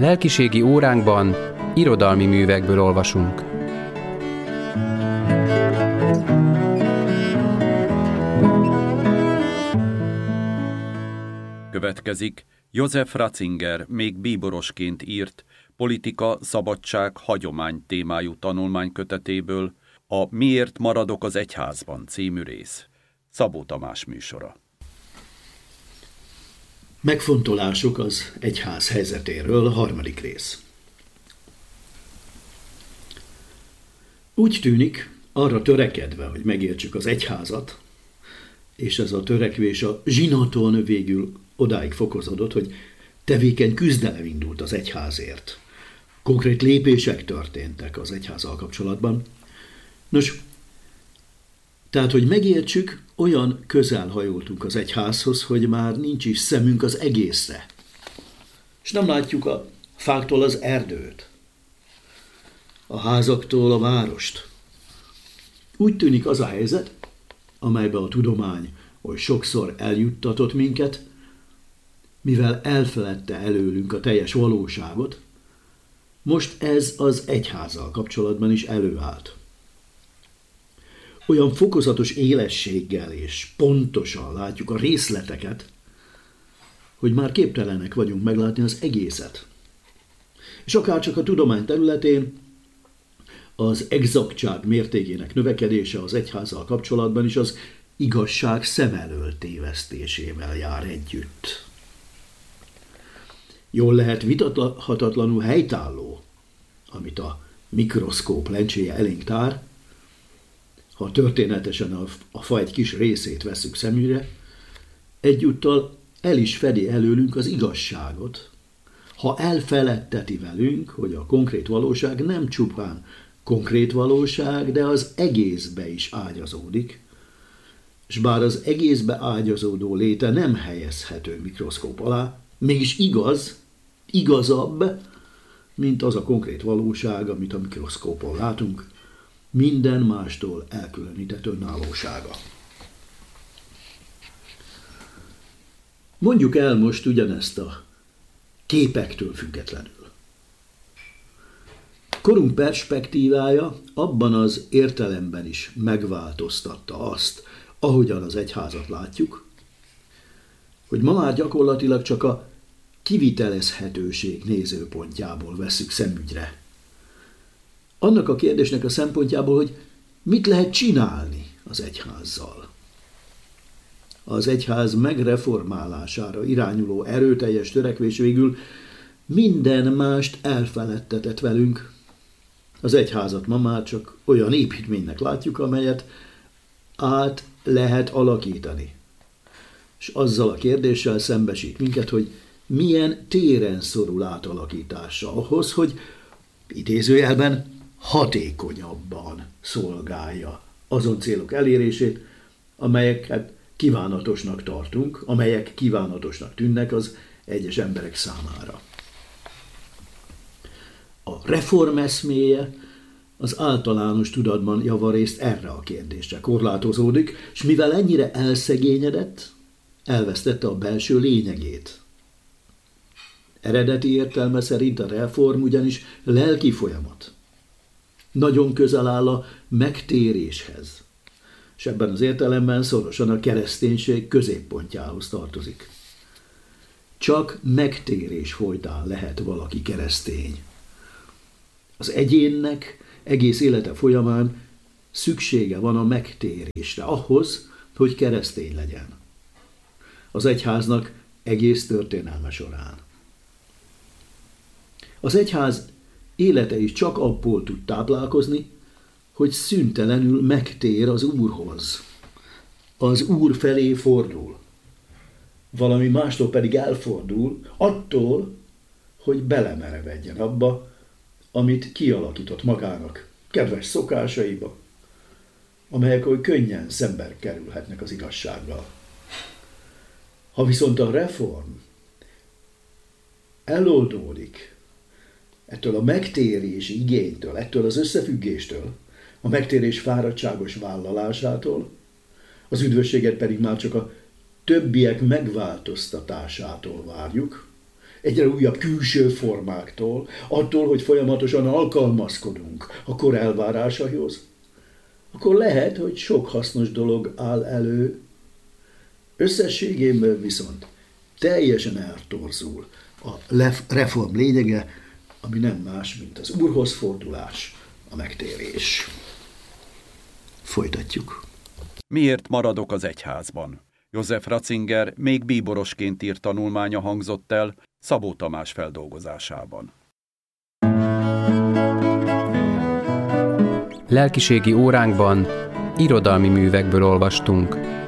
Lelkiségi óránkban irodalmi művekből olvasunk. Következik Josef Ratzinger még bíborosként írt Politika, szabadság, hagyomány témájú tanulmánykötetéből a Miért maradok az egyházban című rész. Szabó Tamás műsora. Megfontolások az egyház helyzetéről, harmadik rész. Úgy tűnik, arra törekedve, hogy megértsük az egyházat, és ez a törekvés a zsinaton végül odáig fokozódott, hogy tevékeny küzdelem indult az egyházért. Konkrét lépések történtek az egyházzal kapcsolatban. Nos, tehát, hogy megértsük, olyan közel hajoltunk az egyházhoz, hogy már nincs is szemünk az egészre. És nem látjuk a fáktól az erdőt, a házaktól a várost. Úgy tűnik az a helyzet, amelybe a tudomány oly sokszor eljuttatott minket, mivel elfeledte előlünk a teljes valóságot, most ez az egyházzal kapcsolatban is előállt. Olyan fokozatos élességgel és pontosan látjuk a részleteket, hogy már képtelenek vagyunk meglátni az egészet. És akárcsak a tudomány területén az egzaktság mértékének növekedése az egyházzal kapcsolatban is az igazság szem elől tévesztésével jár együtt. Jól lehet vitathatatlanul helytálló, amit a mikroszkóp lencséje elénk tár, ha történetesen a fa egy kis részét vesszük szemügyre, egyúttal el is fedi előlünk az igazságot, ha elfeledteti velünk, hogy a konkrét valóság nem csupán konkrét valóság, de az egészbe is ágyazódik, és bár az egészbe ágyazódó léte nem helyezhető mikroszkóp alá, mégis igazabb, mint az a konkrét valóság, amit a mikroszkópon látunk, minden mástól elkülönített önállósága. Mondjuk el most ugyanezt a képektől függetlenül. Korunk perspektívája abban az értelemben is megváltoztatta azt, ahogyan az egyházat látjuk, hogy ma már gyakorlatilag csak a kivitelezhetőség nézőpontjából vesszük szemügyre. Annak a kérdésnek a szempontjából, hogy mit lehet csinálni az egyházzal. Az egyház megreformálására irányuló erőteljes törekvés végül minden mást elfeledtetett velünk. Az egyházat ma már csak olyan építménynek látjuk, amelyet át lehet alakítani. És azzal a kérdéssel szembesít minket, hogy milyen téren szorul átalakításra ahhoz, hogy idézőjelben hatékonyabban szolgálja azon célok elérését, amelyeket kívánatosnak tartunk, amelyek kívánatosnak tűnnek az egyes emberek számára. A reform eszméje az általános tudatban javarészt erre a kérdésre korlátozódik, és mivel ennyire elszegényedett, elvesztette a belső lényegét. Eredeti értelme szerint a reform ugyanis lelki folyamat. Nagyon közel áll a megtéréshez, és ebben az értelemben szorosan a kereszténység középpontjához tartozik. Csak megtérés folytán lehet valaki keresztény. Az egyénnek egész élete folyamán szüksége van a megtérésre, ahhoz, hogy keresztény legyen. Az egyháznak egész történelme során. Az egyház élete is csak abból tud táplálkozni, hogy szüntelenül megtér az Úrhoz. Az Úr felé fordul. Valami mástól pedig elfordul, attól, hogy belemerevedjen abba, amit kialakított magának, kedves szokásaiba, amelyek oly könnyen szembe kerülhetnek az igazsággal. Ha viszont a reform eloldódik ettől a megtérési igénytől, ettől az összefüggéstől, a megtérés fáradtságos vállalásától, az üdvösséget pedig már csak a többiek megváltoztatásától várjuk, egyre újabb külső formáktól, attól, hogy folyamatosan alkalmazkodunk a kor elvárásaihoz, akkor lehet, hogy sok hasznos dolog áll elő. Összességében viszont teljesen eltorzul a reform lényege, ami nem más, mint az Úrhoz fordulás, a megtérés. Folytatjuk. Miért maradok az egyházban? József Ratzinger még bíborosként írt tanulmánya hangzott el Szabó Tamás feldolgozásában. Lelkiségi óránkban irodalmi művekből olvastunk.